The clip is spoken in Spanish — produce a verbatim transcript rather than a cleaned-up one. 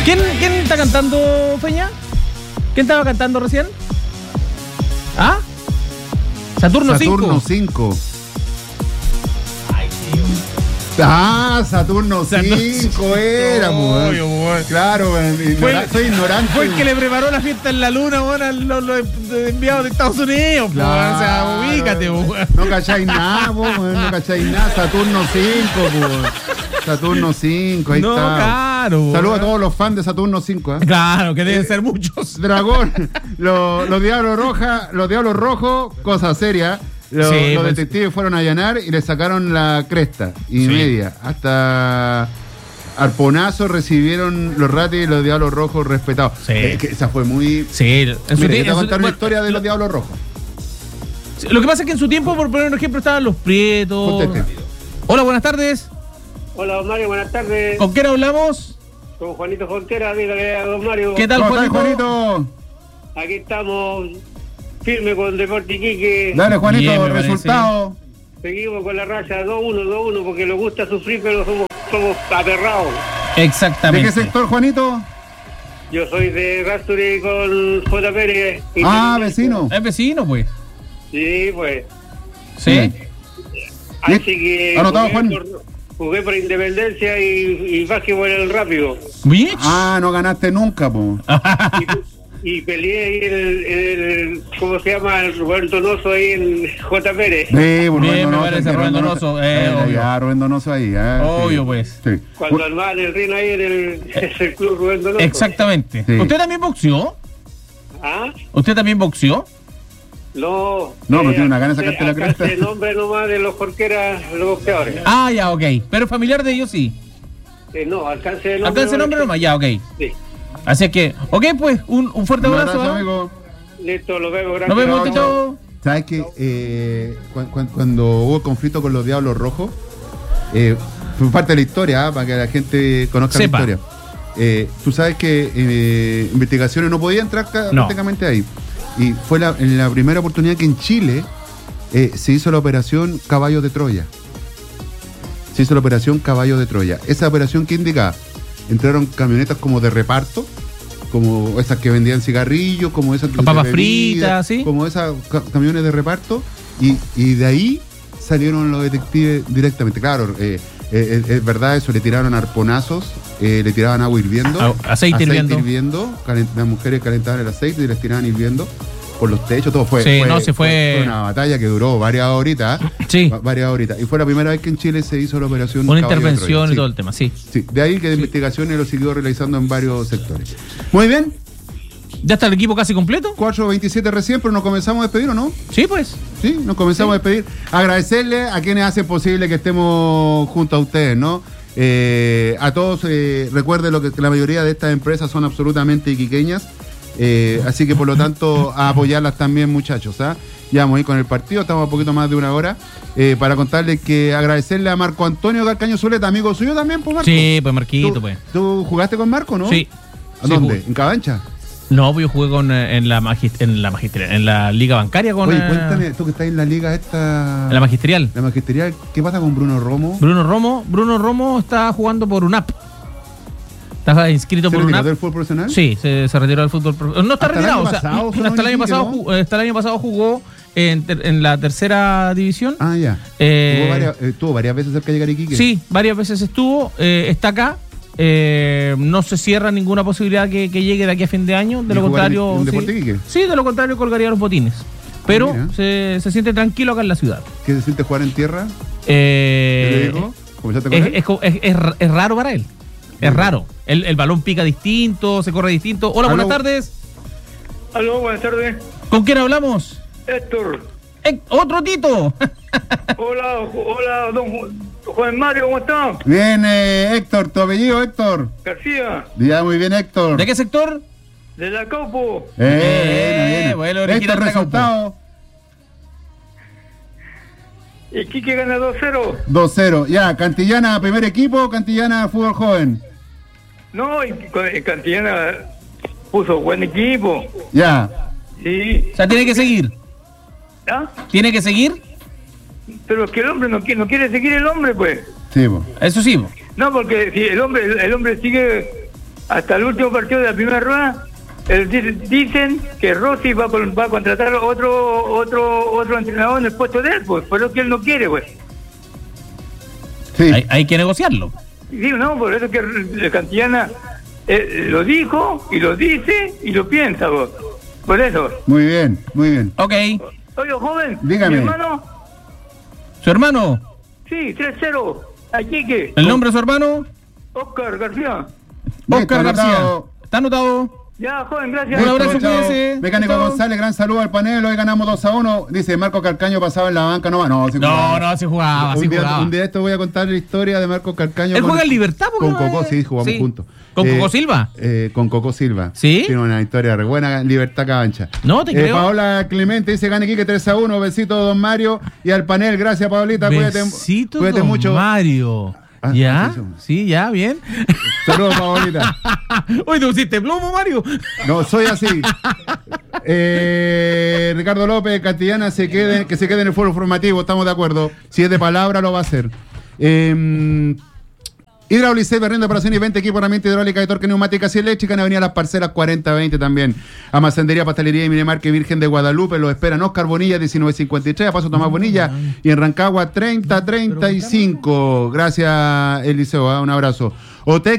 ¿Quién, ¿Quién está cantando, Peña? ¿Quién estaba cantando recién? ¿Ah? Saturno cinco. Saturno cinco. Ah, Saturno cinco era, Obvio, pues. Claro, ignora, soy ignorante. Fue el que le preparó la fiesta en la luna, bueno, a los, los enviados de Estados Unidos, claro, o sea, ubícate, pues. No cacháis nada, pues, no cacháis nada. Saturno cinco, pues. Saturno cinco, ahí no, está. Claro. Saludos a todos los fans de Saturno cinco, ¿eh? Claro, que deben eh, ser muchos. Dragón, los, los Diablos Roja, los Diablos Rojos, cosa seria. Los, sí, los pues, detectives fueron a allanar y le sacaron la cresta y sí. media. Hasta arponazo recibieron los ratis y los Diablos Rojos respetados. Sí. Eh, que esa fue muy... Sí. En Mira, su yo te voy a contar su, una bueno, historia de los Diablos Rojos. Lo que pasa es que en su tiempo, por poner un ejemplo, estaban los Prietos. Conteste. Hola, buenas tardes. Hola, don Mario, buenas tardes. ¿Con quién hablamos? Con Juanito Fonquera, dígale a don Mario. ¿Qué tal, Juanito? Juanito? Aquí estamos, firme con Deportes Iquique. Dale, Juanito, Bien, resultado. Seguimos con la racha dos uno, dos uno, porque nos gusta sufrir, pero somos, somos aterrados. Exactamente. ¿De qué sector, Juanito? Yo soy de Rasturi con J. Pérez. Ah, vecino. Es vecino, pues. Sí, pues. Sí. Así que Anotado, jugué, Juan. por, jugué por Independencia y, y básquetbol en el Rápido. ¿Bitch? Ah, no ganaste nunca, po. Y, y peleé ahí en el, en el, ¿cómo se llama? El Rubén Donoso ahí en J. Pérez. Sí, Rubén Bien, me Donoso, parece que Rubén Donoso, eh, eh, obvio. ya, Rubén Donoso ahí, eh. Obvio, sí. pues. Sí. Cuando armaban el ring ahí en el, en el club Rubén Donoso. Exactamente. Sí. ¿Usted también boxeó? ¿Ah? ¿Usted también boxeó? No. No, pero eh, tiene una gana de alcancé- sacarte la cresta. alcancé el nombre nomás de los porqueras, los boxeadores. Ah, ya, ok. Pero familiar de ellos sí. Eh, no, alcance el nombre. Alcance el nombre nomás, ya, ok. Sí. Así es que, ok, pues, un, un fuerte Un abrazo. abrazo, ¿eh? amigo. Listo, lo vemos. Nos Gracias. vemos, Chao, chao. ¿Sabes que eh, cu- cu- cuando hubo el conflicto con los Diablos Rojos, eh, fue parte de la historia, ¿ah? Para que la gente conozca Sepa. la historia. Eh, tú sabes que eh, investigaciones no podía entrar ca- No. prácticamente ahí. Y fue la, en la primera oportunidad que en Chile eh, se hizo la operación Caballo de Troya. Se hizo la operación Caballo de Troya. Esa operación, ¿qué indicaba? Entraron camionetas como de reparto, como esas que vendían cigarrillos, como esas que Con papas de bebida, fritas, ¿sí? como esas ca- camiones de reparto, y, y de ahí salieron los detectives directamente. Claro, eh, eh, es, es verdad eso, le tiraron arponazos, eh, le tiraban agua hirviendo, A- aceite hirviendo. hirviendo, calen- las mujeres calentaban el aceite y les tiraban hirviendo por los techos, todo fue, Sí, no, se fue- fue una batalla que duró varias horitas, Sí. va- varias horitas, y fue la primera vez que en Chile se hizo la operación Una Caballo de intervención Troya. y Sí. todo el tema, sí. Sí, de ahí que de investigaciones lo siguió realizando en varios sectores. Muy bien, ¿Ya está el equipo casi completo? cuatro veintisiete recién, pero nos comenzamos a despedir, ¿o no? Sí, pues. Sí, nos comenzamos a despedir. Agradecerle a quienes hacen posible que estemos junto a ustedes, ¿no? Eh, a todos, eh, recuerden lo que, que la mayoría de estas empresas son absolutamente iquiqueñas, eh, así que por lo tanto a apoyarlas también, muchachos, ¿ah? Ya vamos a ir con el partido, estamos a poquito más de una hora, eh, para contarles que agradecerle a Marco Antonio Calcaño Zuleta, amigo suyo también, pues Marco. Sí, pues Marquito, ¿Tú, pues. ¿Tú jugaste con Marco, no? Sí. ¿A Sí, dónde? jugué. ¿En Cabancha? No, pues yo jugué con, eh, en la magis- en la magisterial, en la liga bancaria con Oye, eh, cuéntame, tú que estás en la liga esta... en la magisterial. La magisterial, ¿qué pasa con Bruno Romo? Bruno Romo, Bruno Romo está jugando por U N A P. Está inscrito ¿Se por U N retiró A P. del fútbol profesional? Sí, se, se retiró del fútbol profesional. No está Hasta el retirado, año o sea, pasado sonó hasta el año en pasado, Iquique, ju- hasta el año pasado jugó en, ter- en la tercera división. Ah, ya. Eh, Jugó varias, eh, estuvo varias veces cerca de llegar a Iquique. Sí, varias veces estuvo, eh, está acá. Eh, no se cierra ninguna posibilidad que, que llegue de aquí a fin de año. De ¿Y lo jugar en- contrario, en sí, Deportes Iquique? sí, de lo contrario colgaría los botines. Pero mira. se, se siente tranquilo acá en la ciudad. ¿Qué se siente jugar en tierra? Eh, ¿Qué te digo? ¿Comenzaste con es, él? es, co- es- es r- es raro para él. Es raro. El, el balón pica distinto, se corre distinto. Hola, Aló. buenas tardes. Aló, buenas tardes. ¿Con quién hablamos? Héctor. Eh, ¡Otro Tito! Hola, hola, don Ju- Juan Mario, ¿cómo está? Bien, eh, Héctor, tu apellido, Héctor. García, Ya, muy bien, Héctor. ¿De qué sector? de la Caupo. Eh, Eh, bueno, bueno, bueno. original Héctor, de Caupo. resultado Iquique gana dos cero. dos cero. Ya, Cantillana, primer equipo, Cantillana, fútbol joven. No, y con- en Cantillana puso buen equipo. Ya. Sí. O sea, tiene que seguir. ¿Ah? ¿Tiene que seguir? Pero es que el hombre no quiere, no quiere seguir el hombre, pues. Sí, po. Eso sí. po. No, porque si el hombre, el, el hombre sigue hasta el último partido de la primera rueda, el, dicen que Rossi va, va a contratar otro otro otro entrenador en el puesto de él, pues, por lo que él no quiere, pues. Sí. Hay, hay que negociarlo. Sí, no, por eso que la Cantillana eh, lo dijo, y lo dice, y lo piensa, pues. Por eso. Muy bien, muy bien. Ok. Oye, joven, Dígame. mi hermano, ¿Su hermano? sí, tres cero, aquí que, ¿El nombre de su hermano? Oscar García. Oscar Listo, García. anotado. ¿Está anotado? Ya, joven, gracias. Un abrazo, Listo, chao. cuídese. Mecánico Chao. González, gran saludo al panel. Hoy ganamos dos a uno. Dice Marco Calcaño pasaba en la banca. No, no, sí No, jugaba. no, sí jugaba, sí un, día, jugaba. un día esto voy a contar la historia de Marco Calcaño. Él con- juega en Libertad, ¿por qué Con no Coco, es? sí, jugamos Sí. juntos. ¿Con Eh, Coco Silva? eh, con Coco Silva. ¿Sí? Tiene una historia re buena, Libertad Cabancha. No, te Eh, creo. Paola Clemente dice, gane Quique tres a uno. Besito, don Mario. Y al panel, gracias, Paolita. Cuídate, Besito, cuídate don mucho. Mario. Ah, ¿Ya? sí, Sí, ya, bien. Saludos, Paolita. Hoy te pusiste plomo, Mario. No, soy así. Eh, Ricardo López, Cantillana, se quede, que se quede en el foro formativo, estamos de acuerdo. Si es de palabra, lo va a hacer. Eh, Hidráulice, Berriendo Operación y venta equipo, herramienta hidráulica de torque, neumáticas y eléctrica en Avenida Las Parcelas cuarenta veinte también. Amacendería, Pastelería y Minemarque Virgen de Guadalupe, los esperan Oscar Bonilla, diecinueve cincuenta y tres, a Paso Tomás Bonilla, y en Rancagua treinta treinta y cinco. Gracias, Eliseo, ¿eh? Un abrazo. Otec